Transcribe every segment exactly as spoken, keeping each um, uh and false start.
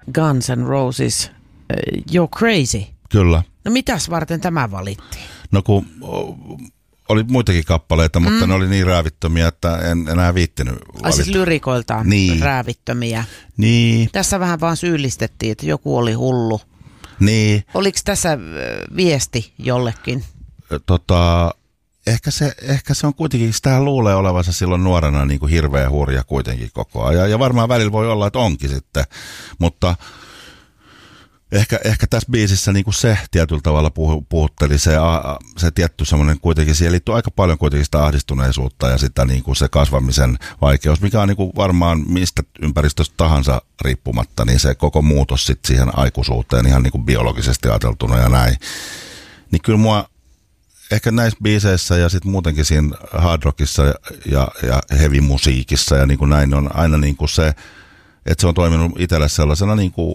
Guns N' Roses, You're Crazy. Kyllä. No mitäs varten tämä valittiin? No kun oli muitakin kappaleita, mutta mm. ne oli niin räävittömiä, että en enää viittinyt valita. Ai siis lyrikoiltaan niin. räävittömiä. Niin. Tässä vähän vaan syyllistettiin, että joku oli hullu. Niin. Oliko tässä viesti jollekin? Tota, ehkä, se, ehkä se on kuitenkin, sitä luulee olevansa silloin nuorena niin kuin hirveä hurja kuitenkin koko ajan. Ja varmaan välillä voi olla, että onkin sitten, mutta ehkä, ehkä tässä biisissä niin kuin se tietyllä tavalla puhutteli, se, se tietty semmoinen kuitenkin, siihen liittyy aika paljon kuitenkin sitä ahdistuneisuutta ja sitä niin kuin se kasvamisen vaikeus, mikä on niin kuin varmaan mistä ympäristöstä tahansa riippumatta, niin se koko muutos sitten siihen aikuisuuteen ihan niin kuin biologisesti ajateltuna ja näin. Niin kyllä mua ehkä näissä biiseissä ja sitten muutenkin siinä hard rockissa ja, ja, ja heavy musiikissa ja niin kuin näin on aina niin kuin se, että se on toiminut itselle sellaisena niin kuin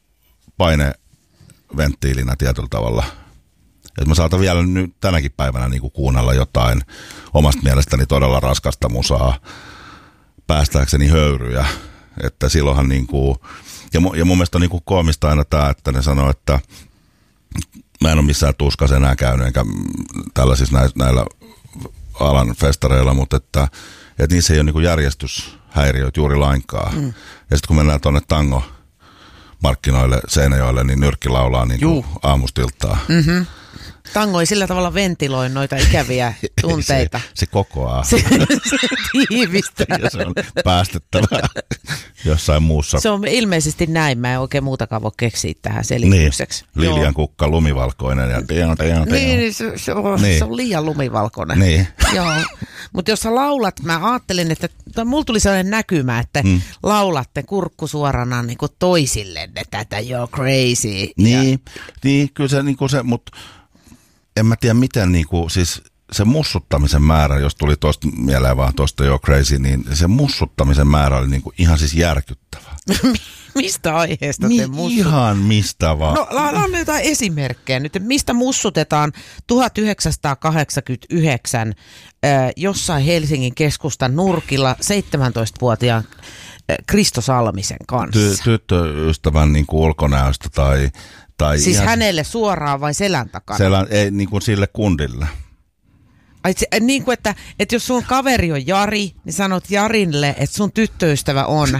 paineventtiilinä tietyllä tavalla. Että mä saatan vielä nyt tänäkin päivänä niin kuin kuunnella jotain omasta mielestäni todella raskasta musaa päästääkseni höyryjä. Että silloinhan niin kuin, ja, ja mun mielestä on niin kuin koomista aina tämä, että ne sanoo, että mä en ole missään tuskassa enää käynyt, enkä tällaisissa näillä, näillä alan festareilla, mutta että, että niissä ei ole niin kuin järjestyshäiriöitä juuri lainkaan. Mm. Ja sitten kun mennään tuonne tango markkinoille Seinäjoelle, niin nyrkki laulaa niin kuin aamustiltaa. Mm-hmm. Tango ei sillä tavalla ventiloi noita ikäviä tunteita. se, se kokoaa. Se, se tiivistää. Ja se on päästettävä jossain muussa. Se on ilmeisesti näin. Mä en oikein muutakaan voi keksiä tähän selitykseksi. Niin. Liljan kukka lumivalkoinen. Ja teon, teon, teon. Niin, se, se, on, niin. se on liian lumivalkoinen. Niin. Joo. Mutta jos sä laulat, mä ajattelin, että mulla tuli sellainen näkymä, että mm. laulatte kurkku suorana niin kuin toisillenne tätä You're Crazy. Niin, ja niin kyllä se, niin kuin se, mutta en mä tiedä miten, niin kuin, siis se mussuttamisen määrä, jos tuli tuosta mieleen vaan tuosta You're Crazy, niin se mussuttamisen määrä oli niin kuin ihan siis järkyttävä. Mistä aiheesta Mi- te mussut? Ihan mistä vaan. No, on jotain esimerkkejä nyt, mistä mussutetaan tuhatyhdeksänsataakahdeksankymmentäyhdeksän äh, jossain Helsingin keskustan nurkilla seitsemäntoistavuotiaan äh, Kristo Salmisen kanssa. Ty- tyttöystävän niin kuin ulkonäöstä tai Tai siis ihan hänelle suoraan vai selän takana? Selän, ei niin kuin sille kundille. Ai se, niin kuin, että, että jos sun kaveri on Jari, niin sanot Jarille, että sun tyttöystävä on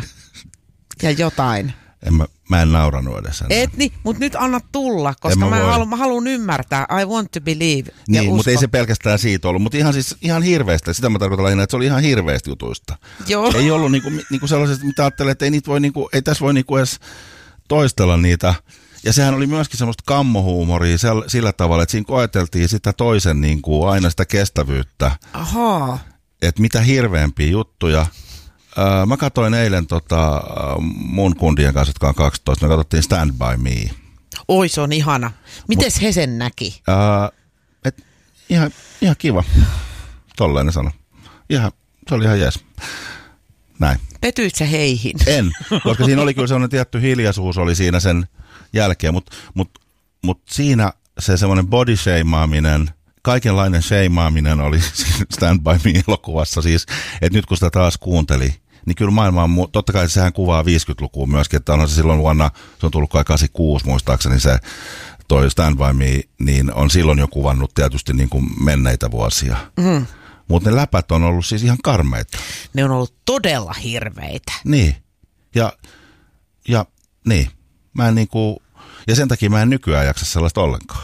ja jotain. En mä, mä en nauranut edes enää. Et niin, mutta nyt anna tulla, koska mä, mä, halu, mä haluan ymmärtää. I want to believe. Niin, mutta ei se pelkästään siitä ollut, mutta ihan, siis, ihan hirveästi. Sitä mä tarkoitan lähinnä, että se oli ihan hirveästi jutuista. Joo. Ei ollut niinku, niinku sellaisesta, mitä ajattelee, että ei, niitä voi, niinku, ei tässä voi niinku edes toistella niitä. Ja sehän oli myöskin semmoista kammohuumoria sillä tavalla, että siinä koeteltiin sitä toisen niin kuin aina sitä kestävyyttä. Ahaa. Että mitä hirveämpiä juttuja. Öö, mä katsoin eilen tota, mun kundien kanssa, jotka on kaksitoista, me katsottiin Stand By Me. Oi, se on ihana. Mites Mut, he sen näki? Öö, et, ihan, ihan kiva. Tolleen ne sano. Ihan, se oli ihan jees. Näin. Petyit sä heihin? En, koska siinä oli kyllä sellainen tietty hiljaisuus oli siinä sen jälkeen, mutta mut, mut siinä se semmoinen body shameaaminen, kaikenlainen shameaaminen oli Stand By Me-elokuvassa siis, että nyt kun sitä taas kuunteli, niin kyllä maailma on, totta kai sehän kuvaa viisikymmentälukua myöskin, että onhan se silloin vuonna, se on tullut kai kahdeksankymmentäkuusi muistaakseni se toi Stand By Me, niin on silloin jo kuvannut tietysti niin kuin menneitä vuosia. Mm. Mutta ne läpät on ollut siis ihan karmeita. Ne on ollut todella hirveitä. Niin, ja, ja niin. Mä en niinku, ja sen takia mä en nykyään jaksa sellaista ollenkaan.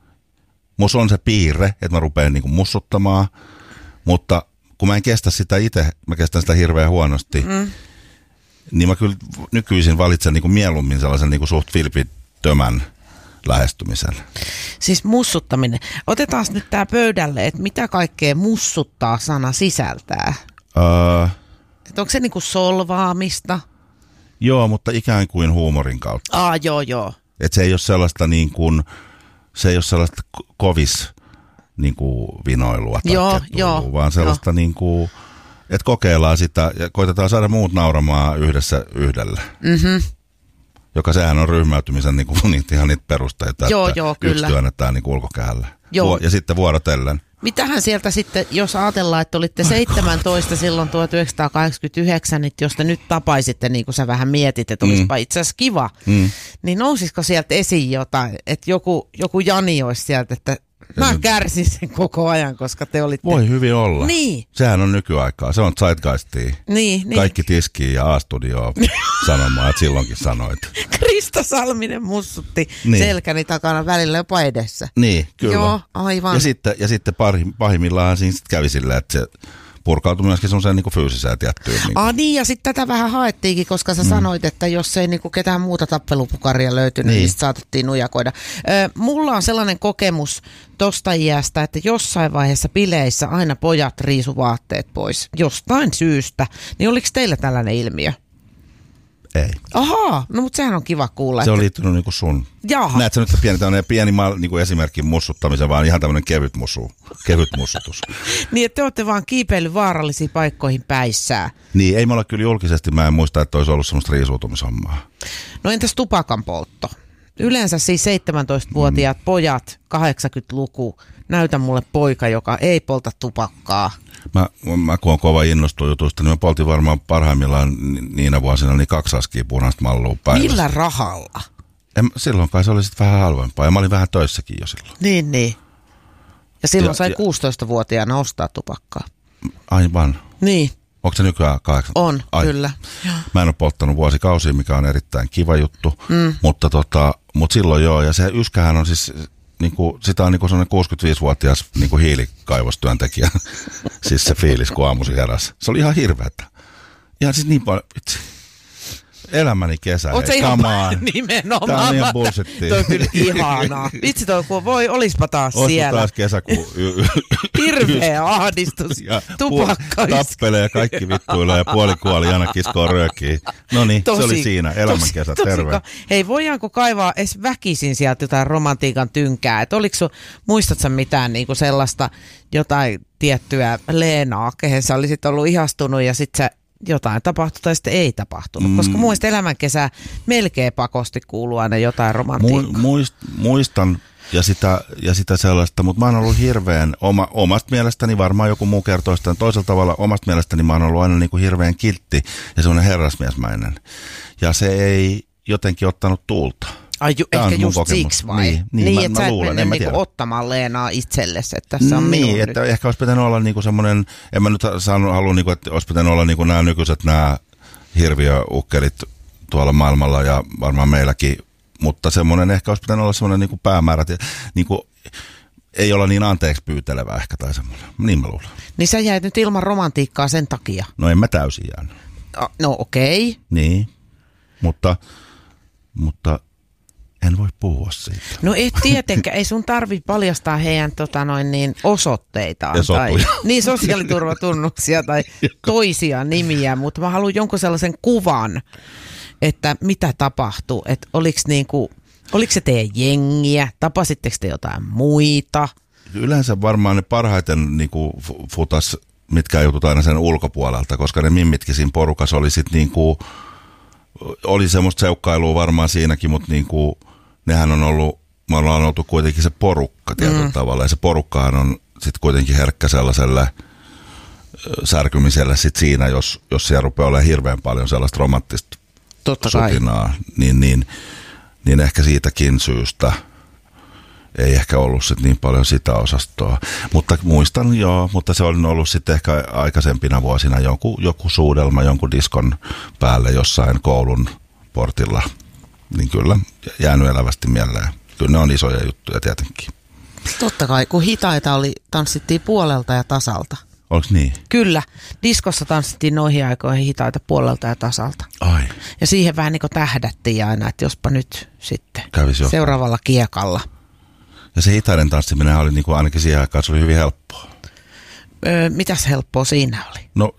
Mus on se piirre, että mä rupean niinku mussuttamaan, mutta kun mä en kestä sitä itse, mä kestän sitä hirveän huonosti, mm. niin mä kyllä nykyisin valitsen niinku mieluummin sellaisen niinku suht vilpittömän lähestymisen. Siis mussuttaminen. Otetaan nyt tää pöydälle, että mitä kaikkea mussuttaa sana sisältää? Öö, että onko se niinku solvaamista? Joo, mutta ikään kuin huumorin kautta. Aa, joo, joo. Että se ei ole sellaista niin kuin, se ei ole sellaista kovis niin kuin vinoilua tai joo, kettuilua, joo, vaan sellaista joo. niin kuin, että kokeillaan sitä ja koitetaan saada muut nauramaan yhdessä yhdelle. Mhm. Joka sehän on ryhmäytymisen niin kuin, niitä, ihan niitä perusteita, joo, että joo, yksi työnnetään niin kuin ulkokehälle. Joo. Ja sitten vuorotellen. mitähän sieltä sitten, jos ajatellaan, että olitte seitsemäntoista silloin tuhatyhdeksänsataakahdeksankymmentäyhdeksän, niin jos te nyt tapaisitte, niin kuin sä vähän mietit, että olisipa mm. itse asiassa kiva, mm. niin nousisiko sieltä esiin jotain, että joku, joku Jani olisi sieltä, että mä kärsin sen koko ajan, koska te olitte... Voi hyvin olla. Niin. Sehän on nykyaikaa. Se on zeitgeistia. Niin, niin. Kaikki tiskii ja A-studioon sanomaan, että silloinkin sanoit. Krista Salminen mussutti niin. selkäni takana välillä jopa edessä. Niin, kyllä. Joo, aivan. Ja sitten, ja sitten pahimmillaan siinä sitten kävi silleen, että se purkautui myöskin semmoiseen niin fyysiseen tiettyyn. Niin ah niin, ja sitten tätä vähän haettiinkin, koska sä mm. sanoit, että jos ei niin kuin ketään muuta tappelupukaria löytynyt, niin, niin saatettiin nujakoida. Ö, mulla on sellainen kokemus tosta iästä, että jossain vaiheessa bileissä aina pojat riisu vaatteet pois jostain syystä. Niin oliko teillä tällainen ilmiö? Ei. Ahaa, no mutta sehän on kiva kuulla. Se että... on liittynyt niinku sun. Jaha. Näetkö nyt pieni, pieni niinku esimerkki mussuttamisen, vaan ihan tämmöinen kevyt musu, kevyt mussutus. Niin, että te olette vaan kiipeillyt vaarallisiin paikkoihin päissään. Niin, ei me olla kyllä julkisesti, mä en muista, että olisi ollut semmoista riisuutumishommaa. No entäs tupakan poltto? Yleensä siis seitsemäntoistavuotiaat mm. pojat, kahdeksankymmentäluku, näytä mulle poika, joka ei polta tupakkaa. Mä, mä kun on kova innostunut jutusta, niin mä poltin varmaan parhaimmillaan niinä vuosina niin kaksi askia punaista mallua päivässä. Millä rahalla? En, silloin kai se oli sitten vähän halvempaa ja mä olin vähän töissäkin jo silloin. Niin, niin. Ja silloin ja, sai ja, kuusitoistavuotiaana ostaa tupakkaa. Aivan. Niin. Onko se nykyään kahdeksan? On, Ai. kyllä. Mä en ole polttanut vuosikausia, mikä on erittäin kiva juttu, mm. mutta, tota, mutta silloin joo. Ja se yskähän on siis... Niin kuin, sitä on niin kuin sellainen kuusikymmentäviisivuotias niin kuin hiilikaivostyöntekijä. Siis se fiilis, kun aamuisin heräsi. Se oli ihan hirveätä. Ihan siis niin paljon, vitsi. Elämäni kesä. Oot se ihan nimenomaan. Tää on ihan bullshittia. Toi on kyllä ihanaa. Vitsi toi, kun voi, olispa taas Olispa siellä. taas kesäkuu. Hirveä ahdistus. Tupakka. Tappelee ja kaikki vittuilee ja puoli kuoli aina kiskoo röökiä. No niin, se oli siinä. Elämän kesä. Terve. Hei, voidaanko kaivaa edes väkisin sieltä jotain romantiikan tynkää? Et oliko sun, muistatko mitään niinku sellaista jotain tiettyä Leenaa, kehen sä olisit ollut ihastunut ja sit sä jotain tapahtui tai sitten ei tapahtunut, mm. koska mun mielestä elämänkesä melkein pakosti kuuluu aina jotain romantiikkaa. Muist, muistan ja sitä, ja sitä sellaista, mutta mä oon ollut hirveän, oma, omasta mielestäni varmaan joku muu kertoo sitä toisella tavalla, omasta mielestäni mä oon ollut aina niin kuin hirveän kiltti ja semmoinen herrasmiesmäinen. Ja se ei jotenkin ottanut tuulta. Ai ju, ehkä just kokemus. Siksi vai? Niin, niin, niin mä, että mä sä et luulen, mennyt niinku ottamaan Leenaa itsellesi, että tässä on niin, minun että nyt. Ehkä olisi pitänyt olla niinku semmoinen, en mä nyt saanut, halua, niinku, että olisi pitänyt olla niinku nämä nykyiset nämä hirviöukkelit tuolla maailmalla ja varmaan meilläkin, mutta semmoinen ehkä olisi pitänyt olla semmoinen niinku päämäärä, niinku, ei olla niin anteeksi pyytelevä ehkä tai semmoinen, niin mä luulen. Niin sä jäit nyt ilman romantiikkaa sen takia? No en mä täysin jäänyt. No okei. Okay. Niin, mutta, mutta en voi puhua siitä. No et tietenkään, ei sun tarvi paljastaa heidän tota noin, niin osoitteitaan. Ja tai niin sosiaaliturvatunnuksia tai toisia nimiä, mutta mä haluan jonkun sellaisen kuvan, että mitä tapahtuu, että oliko niinku, oliko se teidän jengiä, tapasitteko te jotain muita? Yleensä varmaan ne parhaiten niinku futas, mitkä jutut aina sen ulkopuolelta, koska ne mimmitkin siinä porukassa oli sit niinku, oli semmoista seukkailua varmaan siinäkin, mutta niinku, nehän on ollut, me ollaan oltu kuitenkin se porukka tietyllä mm. tavalla, ja se porukkahan on sitten kuitenkin herkkä sellaiselle särkymiselle sit siinä, jos, jos siellä rupeaa olemaan hirveän paljon sellaista romanttista sutinaa, niin, niin, niin ehkä siitäkin syystä ei ehkä ollut sit niin paljon sitä osastoa. Mutta muistan joo, mutta se on ollut sitten ehkä aikaisempina vuosina joku, joku suudelma, jonkun diskon päälle jossain koulun portilla. Niin kyllä, jäänyt elävästi mieleen. Kyllä ne on isoja juttuja tietenkin. Totta kai, kun hitaita oli, tanssittiin puolelta ja tasalta. Oliko niin? Kyllä, diskossa tanssittiin noihin aikoihin hitaita puolelta ja tasalta. Ai. Ja siihen vähän niin kuin tähdättiin aina, että jospa nyt sitten kävisi seuraavalla kiekalla. Ja se hitaiden tanssiminen oli niin kuin ainakin siihen aikaan, se oli hyvin helppoa. Öö, mitäs helppoa siinä oli? No,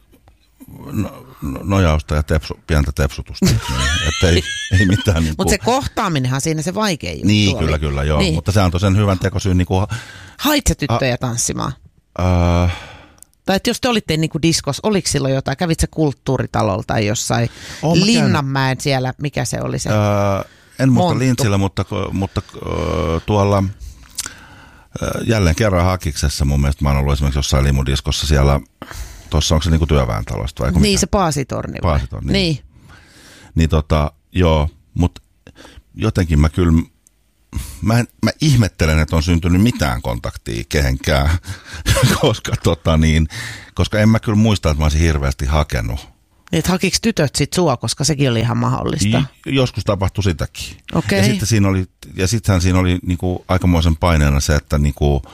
no nojausta ja tepsu, pientä tepsutusta. Niin, että ei, ei mitään. Niin mutta se kohtaaminenhan siinä se vaikein juttu niin, oli. Kyllä, kyllä, joo. Niin. Mutta se antoi sen hyvän tekosyyn. Niin kuin, hait sä tyttöjä a, tanssimaan? Uh, tai että jos te olitte niin kuin diskos, oliko silloin jotain? Kävit sä kulttuuritalolla tai jossain Linnanmäen siellä, mikä se oli se? Uh, en muista Lintsillä, mutta, mutta uh, tuolla jälleen kerran Hakiksessa mun mielestä mä oon ollut esimerkiksi jossain limudiskossa siellä, tuossa onko se niinku työväentalosta vai? Niin mikä? se Paasitorni. Paasitorni. Niin. Niin tota, joo, mutta jotenkin mä kyllä, mä, en, mä ihmettelen, että on syntynyt mitään kontaktia kehenkään, koska tota niin, koska en mä kyllä muista, että mä olisin hirveästi hakenut. Niin, hakiks tytöt sit sua, koska sekin oli ihan mahdollista? Joskus tapahtui sitäkin. Okay. Ja sitten siinä oli, ja sittenhän siinä oli niinku aikamoisen paineena se, että niinku,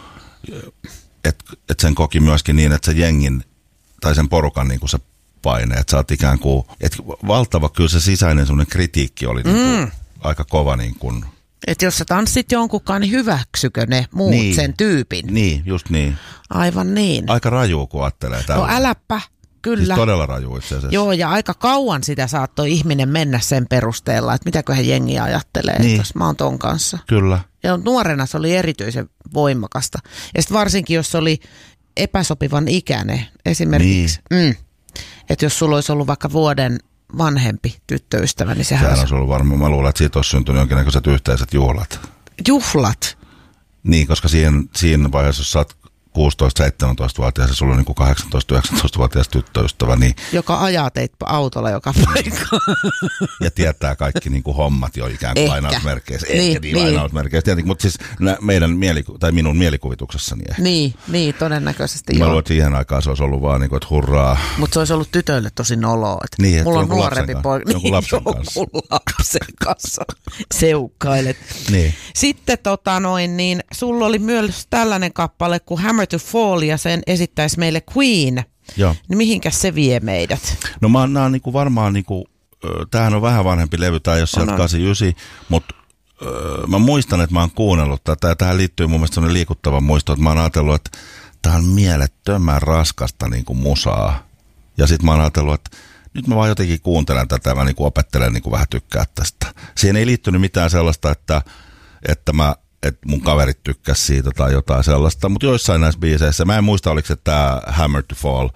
et, et sen koki myöskin niin, että se jengin tai sen porukan niinku se paine, että sä oot ikään kuin, että valtava kyllä se sisäinen semmoinen kritiikki oli niinku mm. aika kova niin kuin. Että jos sä tanssit jonkunkaan, niin hyväksykö ne muut niin, sen tyypin? Niin, just niin. Aivan niin. Aika rajuu, kun ajattelee tällä. No äläpä. Kyllä. Siis todella raju itse asiassa. Joo, ja aika kauan sitä saattoi ihminen mennä sen perusteella, että mitäköhän jengi ajattelee, niin. Jos mä oon ton kanssa. Kyllä. Ja nuorena se oli erityisen voimakasta. Ja sitten varsinkin, jos se oli epäsopivan ikäinen, esimerkiksi, niin. mm, että jos sulla olisi ollut vaikka vuoden vanhempi tyttöystävä, niin sehän, sehän olisi ollut varmaan. Mä luulen, että siitä olisi syntynyt jonkinnäköiset yhteiset juhlat. Juhlat? Niin, koska siinä, siinä vaiheessa, jos sä oot kuusitoista-seitsemäntoista-vuotias ja sulla on niin kahdeksantoista-yhdeksäntoista-vuotias tyttöystävä. Niin joka ajaa teitä autolla joka paikkaan. Ja tietää kaikki niin kuin hommat jo ikään kuin lainausmerkeissä. Ehkä niin, niin, niin. lainausmerkeissä. Mutta siis meidän mieliku- tai minun mielikuvituksessani ehkä. Niin, niin todennäköisesti mä joo. Mä luulen, että siihen aikaan se olisi ollut vaan niin kuin, että hurraa. Mutta se olisi ollut tytöille tosi noloa. Että niin, mulla on nuorempi poika. Jonkun lapsen niin, kanssa. Jonkun lapsen kanssa seukkailet. Niin. Sitten tota noin, niin sulla oli myös tällainen kappale kuin Hammer to Fall ja sen esittäisi meille Queen. Joo. Niin mihinkäs se vie meidät? No mä oon niinku varmaan, niinku, tämähän on vähän vanhempi levy, tai jos sieltä kahdeksankymmentäyhdeksän, mutta öö, mä muistan, että mä oon kuunnellut tätä, ja tähän liittyy mun mielestä sellainen liikuttava muisto, että mä oon ajatellut, että tää on mielettömän raskasta niinku musaa. Ja sit mä oon ajatellut, että nyt mä vaan jotenkin kuuntelen tätä, mä niinku opettelen niinku vähän tykkää tästä. Siihen ei liittynyt mitään sellaista, että, että mä että mun kaverit tykkäs siitä tai jotain sellaista, mutta joissain näissä biiseissä, mä en muista oliko se tää Hammer to Fall,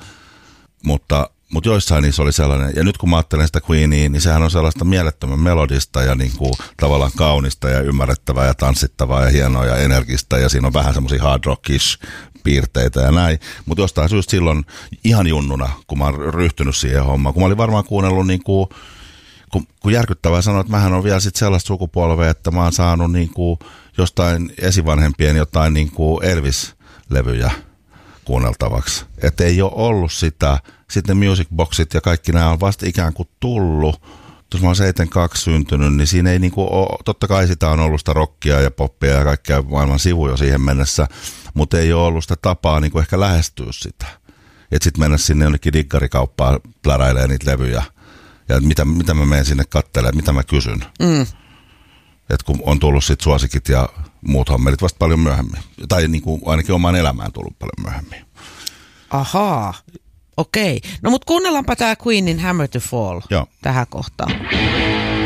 mutta, mutta joissain niissä oli sellainen, ja nyt kun mä ajattelen sitä Queenia, niin sehän on sellaista mielettömän melodista ja niin kuin tavallaan kaunista ja ymmärrettävää ja tanssittavaa ja hienoa ja energistä, ja siinä on vähän semmoisia hard rockish piirteitä ja näin, mutta jostain syystä silloin ihan junnuna, kun mä oon ryhtynyt siihen hommaan, kun mä olin varmaan kuunnellut niin kuin, kun, kun järkyttävää sanoa, että mähän on vielä sit sellaista sukupolvea, että mä oon saanut niin kuin jostain esivanhempien jotain niin kuin Elvis-levyjä kuunneltavaksi. Että ei ole ollut sitä, sitten ne music boxit ja kaikki nämä on vasta ikään kuin tullut. Jos mä oon seitsemänkymmentäkaksi syntynyt, niin siinä ei niin kuin ole, totta kai sitä on ollut sitä rockia ja poppia ja kaikkea maailman sivuja siihen mennessä, mutta ei ole ollut sitä tapaa niin kuin ehkä lähestyä sitä. Että sitten mennä sinne jonnekin diggarikauppaan pläräilee niitä levyjä. Ja mitä, mitä mä menen sinne katselemaan, mitä mä kysyn. Mm. Että kun on tullut sit suosikit ja muut hommelit vasta paljon myöhemmin. Tai niin kuin ainakin omaan elämään tullut paljon myöhemmin. Ahaa, okei. No mut kuunnellaanpa tää Queenin Hammer to Fall Joo. tähän kohtaan.